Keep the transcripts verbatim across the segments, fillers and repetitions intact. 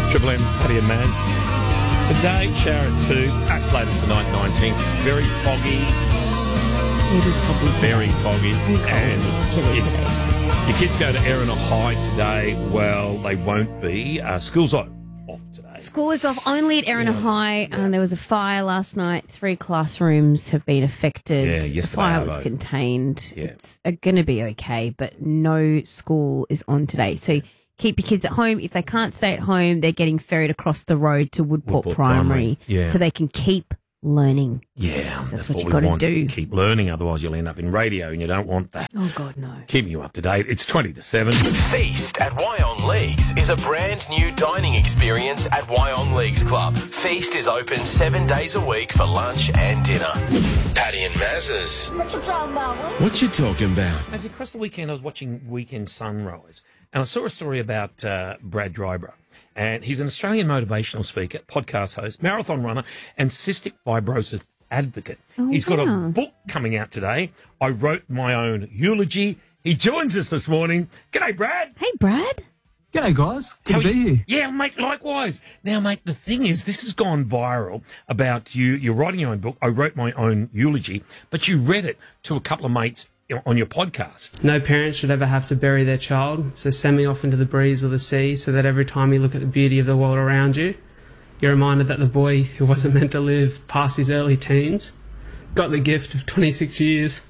Triple M, Paddy and Maz. Today, shower at two. That's later tonight, nineteenth. Very foggy. It is foggy today. Very foggy. And cold. And it's chilly your, today. Your kids go to Erina High today. Well, they won't be. Uh, school's off today. School is off only at Erina Yeah. High. Yeah. Um, there was a fire last night. Three classrooms have been affected. Yeah, the yesterday, fire was Arvo. contained. Yeah. It's uh, going to be okay, but no school is on today. So keep your kids at home. If they can't stay at home, they're getting ferried across the road to Woodport, Woodport Primary, Primary, yeah. so they can keep learning. Yeah, That's that's, what what, you we gotta want. do. Keep learning, otherwise you'll end up in radio, and you don't want that. Oh, God, no. Keeping you up to date. It's twenty to seven. Feast at Wyong Leagues is a brand new dining experience at Wyong Leagues Club. Feast is open seven days a week for lunch and dinner. Paddy and Maz's. What you talking about? As across the weekend, I was watching Weekend Sunrise, and I saw a story about uh, Brad Drybrough. And he's an Australian motivational speaker, podcast host, marathon runner, and cystic fibrosis advocate. Oh, He's got wow. a book coming out today. I wrote my own eulogy. He joins us this morning. G'day, Brad. Hey, Brad. G'day, guys. Good How to are be you? here. Yeah, mate, likewise. Now, mate, the thing is, this has gone viral about you. You're writing your own book. I wrote my own eulogy, but you read it to a couple of mates on your podcast. No parent should ever have to bury their child, so send me off into the breeze or the sea so that every time you look at the beauty of the world around you, you're reminded that the boy who wasn't meant to live past his early teens got the gift of twenty-six years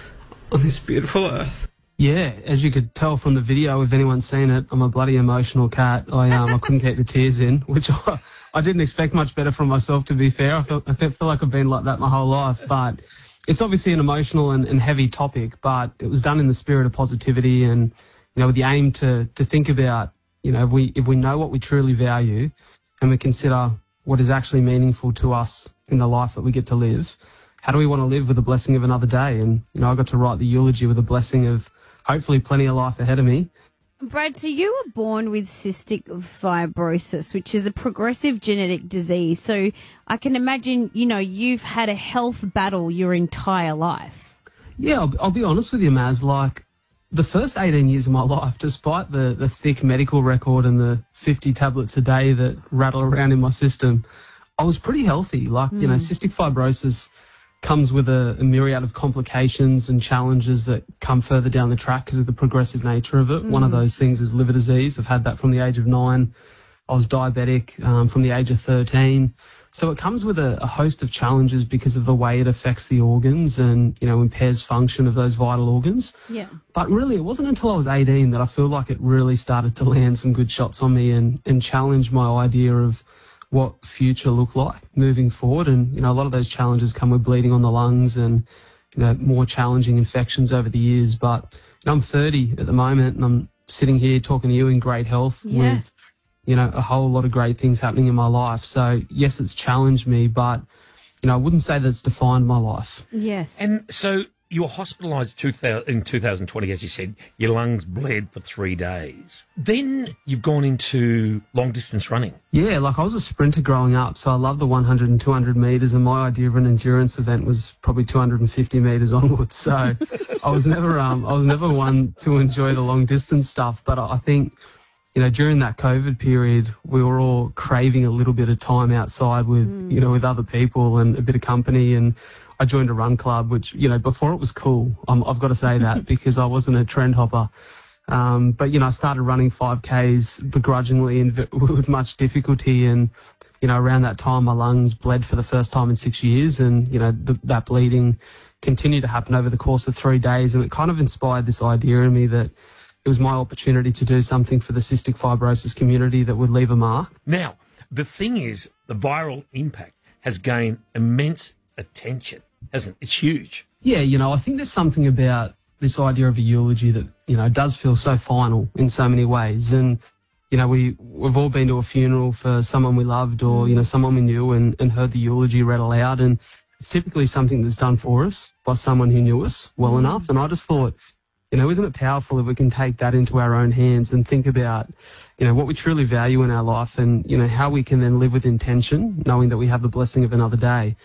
on this beautiful earth. Yeah, as you could tell from the video, if anyone's seen it, I'm a bloody emotional cat. I um, I couldn't keep the tears in, which I, I didn't expect much better from myself, to be fair. I feel, I feel like I've been like that my whole life, but it's obviously an emotional and, and heavy topic, but it was done in the spirit of positivity and, you know, with the aim to to think about, you know, if we if we know what we truly value and we consider what is actually meaningful to us in the life that we get to live, how do we want to live with the blessing of another day? And, you know, I got to write the eulogy with the blessing of hopefully plenty of life ahead of me. Brad, so you were born with cystic fibrosis, which is a progressive genetic disease. So I can imagine, you know, you've had a health battle your entire life. Yeah, I'll, I'll be honest with you, Maz, like the first eighteen years of my life, despite the, the thick medical record and the fifty tablets a day that rattle around in my system, I was pretty healthy. Like, mm. you know, cystic fibrosis comes with a, a myriad of complications and challenges that come further down the track because of the progressive nature of it. Mm. One of those things is liver disease. I've had that from the age of nine. I was diabetic um, from the age of thirteen. So it comes with a, a host of challenges because of the way it affects the organs and, you know, impairs function of those vital organs. Yeah. But really, it wasn't until I was eighteen that I feel like it really started to land some good shots on me and, and challenge my idea of what future looked like moving forward. And, you know, a lot of those challenges come with bleeding on the lungs and, you know, more challenging infections over the years. But, you know, I'm thirty at the moment and I'm sitting here talking to you in great health Yeah. with, you know, a whole lot of great things happening in my life. So, yes, it's challenged me, but, you know, I wouldn't say that it's defined my life. Yes. And so you were hospitalised two thousand, in two thousand twenty, as you said. Your lungs bled for three days. Then you've gone into long-distance running. Yeah, like I was a sprinter growing up, so I loved the one hundred and two hundred metres, and my idea of an endurance event was probably two hundred fifty metres onwards. So I was never um, I was never one to enjoy the long-distance stuff, but I think, you know, during that COVID period, we were all craving a little bit of time outside with, mm. you know, with other people and a bit of company. And I joined a run club, which, you know, before it was cool. Um, I've got to say that because I wasn't a trend hopper. Um, but, you know, I started running five Ks begrudgingly and v- with much difficulty. And, you know, around that time, my lungs bled for the first time in six years. And, you know, the, that bleeding continued to happen over the course of three days. And it kind of inspired this idea in me that it was my opportunity to do something for the cystic fibrosis community that would leave a mark. Now, the thing is, the viral impact has gained immense attention, hasn't it? It's huge. Yeah, you know, I think there's something about this idea of a eulogy that, you know, does feel so final in so many ways. And, you know, we, we've all been to a funeral for someone we loved or, you know, someone we knew and, and heard the eulogy read aloud. And it's typically something that's done for us by someone who knew us well mm. enough. And I just thought, you know, isn't it powerful if we can take that into our own hands and think about, you know, what we truly value in our life and, you know, how we can then live with intention, knowing that we have the blessing of another day.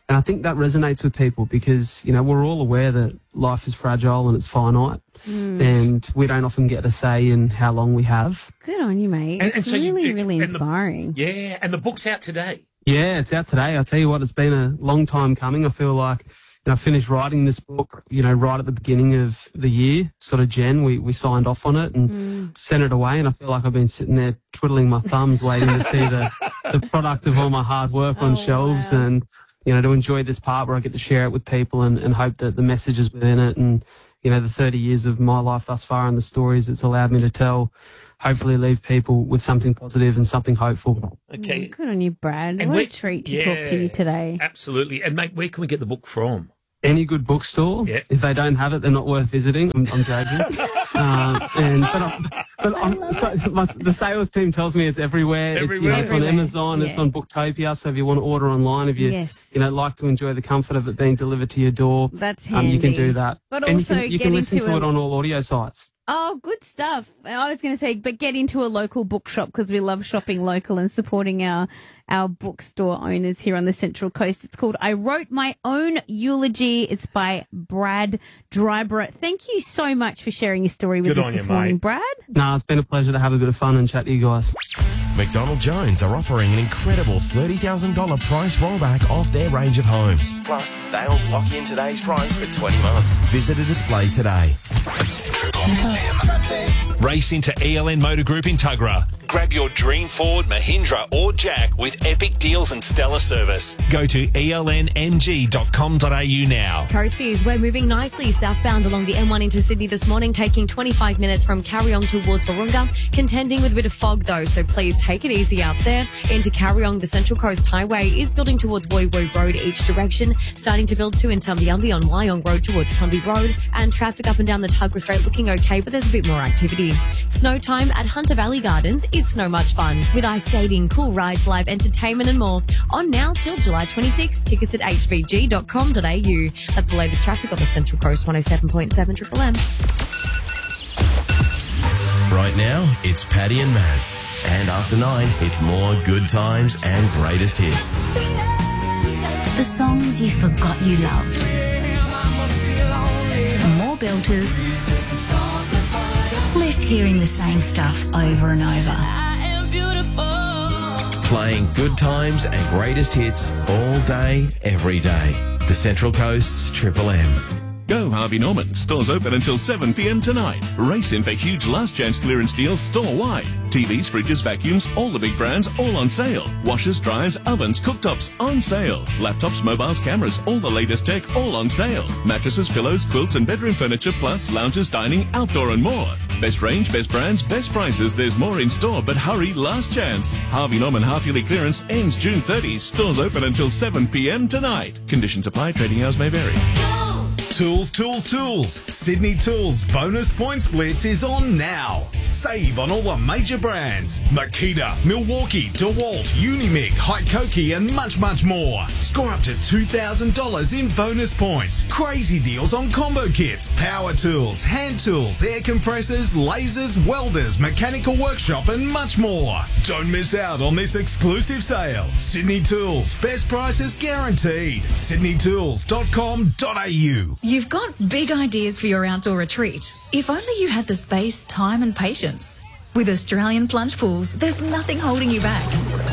And I think that resonates with people because, you know, we're all aware that life is fragile and it's finite, mm. and we don't often get a say in how long we have. Good on you, mate. And, it's and so really, you, really and inspiring. The, yeah, and the book's out today. Yeah, it's out today. I'll tell you what, it's been a long time coming. I feel like, you know, I finished writing this book, you know, right at the beginning of the year, sort of Jan. We, we signed off on it and mm. sent it away, and I feel like I've been sitting there twiddling my thumbs waiting to see the, the product of all my hard work oh, on shelves wow. and, you know, to enjoy this part where I get to share it with people and, and hope that the message is within it. And, you know, the thirty years of my life thus far and the stories it's allowed me to tell, hopefully leave people with something positive and something hopeful. Okay. Mm, good on you, Brad. And what we, a treat to yeah, talk to you today. Absolutely. And, mate, where can we get the book from? Any good bookstore. Yeah. If they don't have it, they're not worth visiting. I'm, I'm joking. uh, and but, I'm, but I'm, so my, the sales team tells me it's everywhere. Everywhere. It's, you know, it's on Everywhere. Amazon. Yeah. It's on Booktopia. So if you want to order online, if you Yes. you know like to enjoy the comfort of it being delivered to your door, That's um, handy. you can do that. But and also you can, you get can listen into to a- it on all audio sites. Oh, good stuff. I was going to say, but get into a local bookshop because we love shopping local and supporting our our bookstore owners here on the Central Coast. It's called I Wrote My Own Eulogy. It's by Brad Drybrough. Thank you so much for sharing your story with Good us on this you, morning, mate. Brad. No, it's been a pleasure to have a bit of fun and chat to you guys. McDonald Jones are offering an incredible thirty thousand dollars price rollback off their range of homes. Plus, they'll lock in today's price for twenty months. Visit a display today. Race into E L N Motor Group in Tuggerah. Grab your dream Ford, Mahindra or Jack with epic deals and stellar service. Go to E L N M G dot com dot a u now. Coasties, we're moving nicely southbound along the M one into Sydney this morning, taking twenty-five minutes from Carryong towards Warunga. Contending with a bit of fog though, so please take it easy out there. Into Carryong, the Central Coast Highway is building towards Woy Woy Road each direction, starting to build too in Tumbyumby on Wyong Road towards Tumby Road, and traffic up and down the Tuggerah Strait looking okay, but there's a bit more activity. Snow time at Hunter Valley Gardens is so much fun, with ice skating, cool rides, live entertainment and more. On now till July twenty-sixth. Tickets at h v g dot com dot a u. That's the latest traffic on the Central Coast one oh seven point seven Triple M. Right now, it's Paddy and Maz. And after nine, it's more good times and greatest hits. The songs you forgot you loved. More belters. Less hearing the same stuff over and over. Playing good times and greatest hits all day, every day. The Central Coast's Triple M. Go Harvey Norman. Stores open until seven p m tonight. Race in for huge last chance clearance deals store-wide. T Vs, fridges, vacuums, all the big brands, all on sale. Washers, dryers, ovens, cooktops, on sale. Laptops, mobiles, cameras, all the latest tech, all on sale. Mattresses, pillows, quilts and bedroom furniture, plus lounges, dining, outdoor and more. Best range, best brands, best prices. There's more in store, but hurry, last chance. Harvey Norman half-yearly clearance ends June thirtieth. Stores open until seven p m tonight. Conditions apply. Trading hours may vary. Tools, tools, tools. Sydney Tools bonus points blitz is on now. Save on all the major brands. Makita, Milwaukee, DeWalt, Unimig, Hykoki and much, much more. Score up to two thousand dollars in bonus points. Crazy deals on combo kits, power tools, hand tools, air compressors, lasers, welders, mechanical workshop and much more. Don't miss out on this exclusive sale. Sydney Tools, best prices guaranteed. sydney tools dot com dot a u. You've got big ideas for your outdoor retreat. If only you had the space, time and patience. With Australian Plunge Pools, there's nothing holding you back.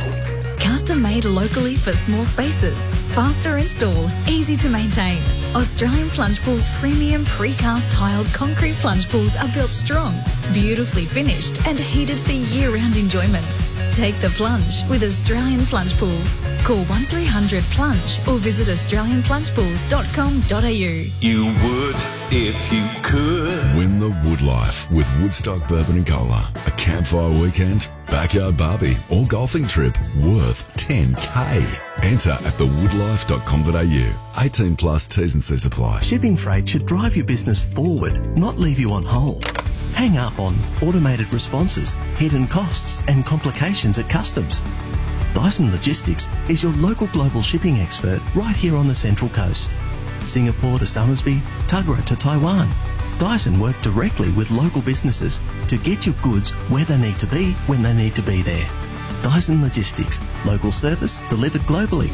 Custom made locally for small spaces. Faster install, easy to maintain. Australian Plunge Pools premium precast tiled concrete plunge pools are built strong, beautifully finished and heated for year-round enjoyment. Take the plunge with Australian Plunge Pools. Call one three hundred plunge or visit australian plunge pools dot com dot a u. You would if you could. Win the Wood Life with Woodstock Bourbon and Cola. A campfire weekend, backyard barbie or golfing trip worth ten K. Enter at the wood life dot com dot a u. eighteen plus T's and C's apply. Shipping freight should drive your business forward, not leave you on hold. Hang up on automated responses, hidden costs and complications at customs. Dyson Logistics is your local global shipping expert right here on the Central Coast. Singapore to Somersby, Tuggerah to Taiwan. Dyson work directly with local businesses to get your goods where they need to be when they need to be there. Dyson Logistics, local service delivered globally.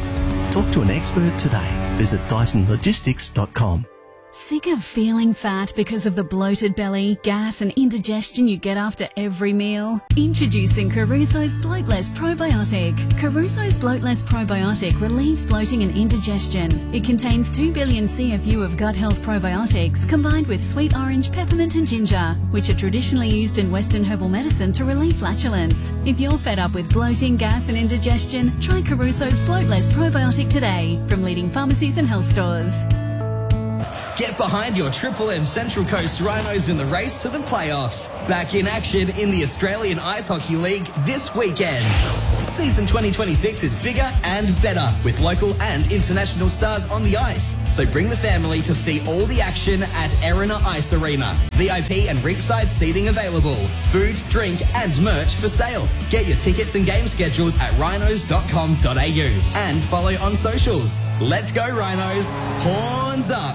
Talk to an expert today. Visit dyson logistics dot com. Sick of feeling fat because of the bloated belly, gas and indigestion you get after every meal? Introducing Caruso's Bloatless Probiotic. Caruso's Bloatless Probiotic relieves bloating and indigestion. It contains two billion C F U of gut health probiotics combined with sweet orange, peppermint and ginger, which are traditionally used in Western herbal medicine to relieve flatulence. If you're fed up with bloating, gas and indigestion, try Caruso's Bloatless Probiotic today from leading pharmacies and health stores. Get behind your Triple M Central Coast Rhinos in the race to the playoffs. Back in action in the Australian Ice Hockey League this weekend. Season twenty twenty-six is bigger and better with local and international stars on the ice. So bring the family to see all the action at Erina Ice Arena. V I P and ringside seating available. Food, drink and merch for sale. Get your tickets and game schedules at rhinos dot com dot a u and follow on socials. Let's go Rhinos. Horns up.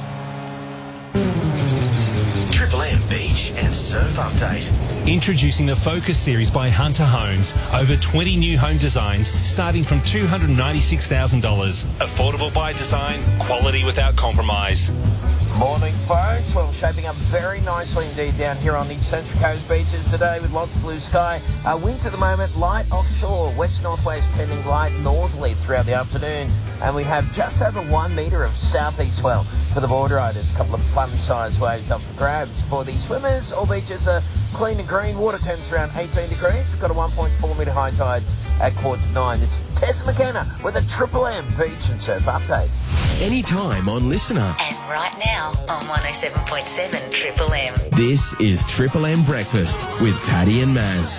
Triple M Beach and Surf Update. Introducing the Focus series by Hunter Homes. Over twenty new home designs starting from two hundred ninety-six thousand dollars. Affordable by design, quality without compromise. Morning, folks. Well, shaping up very nicely indeed down here on the Central Coast beaches today with lots of blue sky. Uh, winds at the moment, light offshore, west-northwest tending light northerly throughout the afternoon. And we have just over one metre of southeast swell for the border riders. A couple of fun-sized waves up for grabs. For the swimmers, all beaches are clean and green. Water temps around eighteen degrees. We've got a one point four metre high tide at quarter to nine. It's Tess McKenna with a Triple M Beach and Surf Update. Anytime on Listener. And right now on one oh seven point seven Triple M. This is Triple M Breakfast with Paddy and Maz.